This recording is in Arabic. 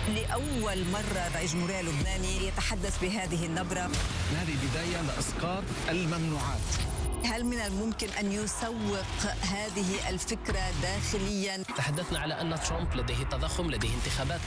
لأول مرة رئيس الجمهورية اللبناني يتحدث بهذه النبرة. هذه بداية لإسقاط الممنوعات. هل من الممكن أن يسوق هذه الفكرة داخليا؟ تحدثنا على أن ترامب لديه تضخم، لديه انتخابات